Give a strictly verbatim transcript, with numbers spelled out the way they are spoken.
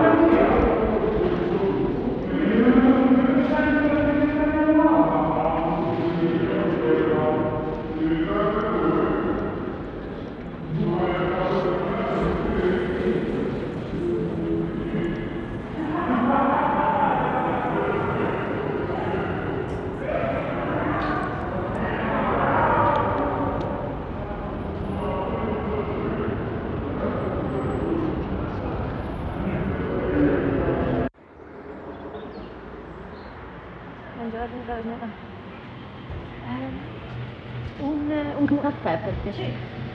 Buongiorno, buongiorno. Eh, un, un caffè per piacere.